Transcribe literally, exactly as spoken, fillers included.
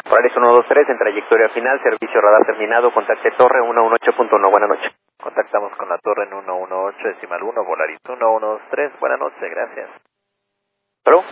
Polaris uno dos tres en trayectoria final, servicio radar terminado, contacte torre uno uno ocho punto uno, buenas noches. Contactamos con la torre en uno uno ocho, decimal uno, Polaris uno uno dos tres, buenas noches, gracias. ¿Pero?